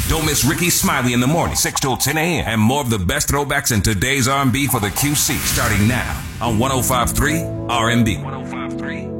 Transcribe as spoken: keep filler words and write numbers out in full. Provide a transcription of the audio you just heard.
Don't miss Ricky Smiley in the morning, six till ten a.m. And more of the best throwbacks in today's R and B for the Q C, starting now on one oh five point three R and B. one oh five point three